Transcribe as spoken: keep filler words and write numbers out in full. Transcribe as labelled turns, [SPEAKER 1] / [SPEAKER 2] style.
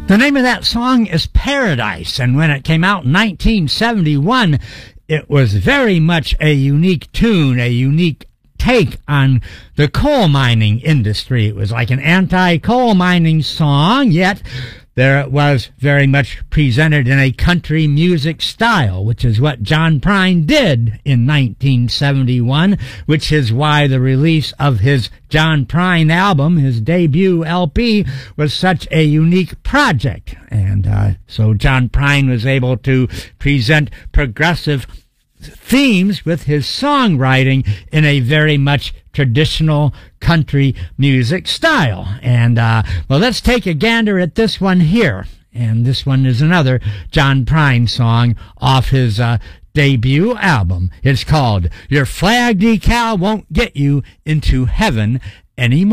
[SPEAKER 1] The name of that song is Paradise, and when it came out in nineteen seventy-one, it was very much a unique tune, a unique take on the coal mining industry. It was like an anti-coal mining song, yet there it was very much presented in a country music style, which is what John Prine did in nineteen seventy-one, which is why the release of his John Prine album, his debut L P, was such a unique project. And uh, so John Prine was able to present progressive themes with his songwriting in a very much traditional country music style. And, uh, well, let's take a gander at this one here. And this one is another John Prine song off his uh, debut album. It's called Your Flag Decal Won't Get You Into Heaven Anymore.